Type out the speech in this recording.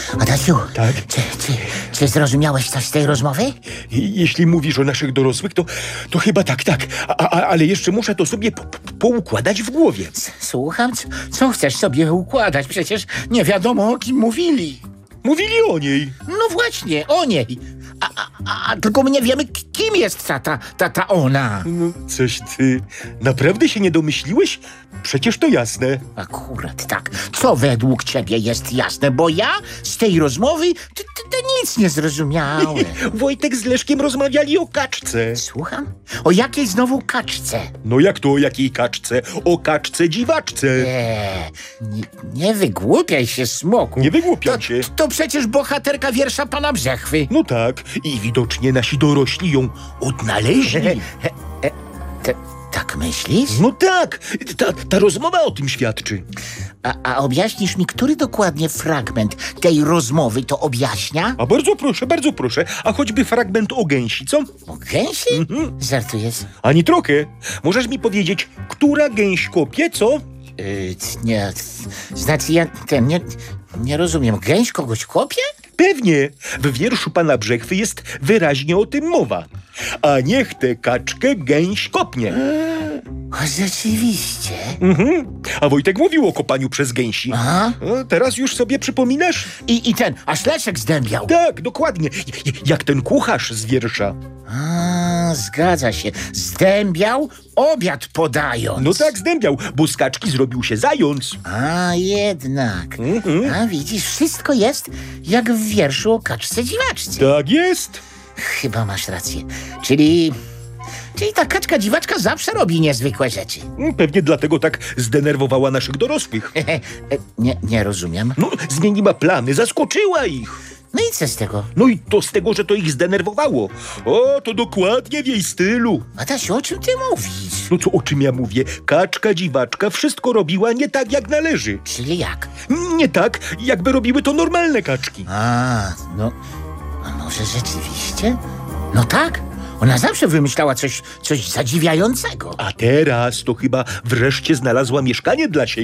Adasiu, Tak? czy zrozumiałeś coś z tej rozmowy? Jeśli mówisz o naszych dorosłych, to chyba tak. Ale jeszcze muszę to sobie poukładać w głowie. Słucham, co chcesz sobie układać? Przecież nie wiadomo, o kim mówili. Mówili o niej. No właśnie, o niej. A tylko my nie wiemy, kim jest ta ona. No, coś ty naprawdę się nie domyśliłeś? Przecież to jasne. Akurat tak. Co według ciebie jest jasne? Bo ja z tej rozmowy to nic nie zrozumiałem. Wojtek z Leszkiem rozmawiali o kaczce. Słucham? O jakiej znowu kaczce? No jak to o jakiej kaczce? O kaczce dziwaczce. Nie wygłupiaj się, Smoku. Nie wygłupiam się. To przecież bohaterka wiersza Pana Brzechwy. No tak, i widocznie nasi dorośli ją odnaleźli. Tak myślisz? No tak, ta rozmowa o tym świadczy. A objaśnisz mi, który dokładnie fragment tej rozmowy to objaśnia? A bardzo proszę, a choćby fragment o gęsi, co? O gęsi? Żartujesz? Ani trochę. Możesz mi powiedzieć, która gęś kopie, co? Nie, znaczy ja nie rozumiem. Gęś kogoś kopie? Pewnie. W wierszu pana Brzechwy jest wyraźnie o tym mowa. A niech tę kaczkę gęś kopnie. O, rzeczywiście. A Wojtek mówił o kopaniu przez gęsi. Aha. No, teraz już sobie przypominasz? I aż Leszek zdębiał. Tak, dokładnie. Jak ten kucharz z wiersza. Zgadza się. Zdębiał, obiad podając. No tak, zdębiał, bo z kaczki zrobił się zając. A jednak. A widzisz, wszystko jest jak w wierszu o kaczce dziwaczce. Tak jest. Chyba masz rację. Czyli ta kaczka dziwaczka zawsze robi niezwykłe rzeczy. Pewnie dlatego tak zdenerwowała naszych dorosłych. Nie rozumiem. No, zmieniła plany, zaskoczyła ich. No i co z tego? No i to z tego, że to ich zdenerwowało. O, to dokładnie w jej stylu. Adasiu, o czym ty mówisz? No co, o czym ja mówię? Kaczka dziwaczka wszystko robiła nie tak, jak należy. Czyli jak? Nie tak, jakby robiły to normalne kaczki. A może rzeczywiście? No tak. Ona zawsze wymyślała coś zadziwiającego. A teraz to chyba wreszcie znalazła mieszkanie dla siebie.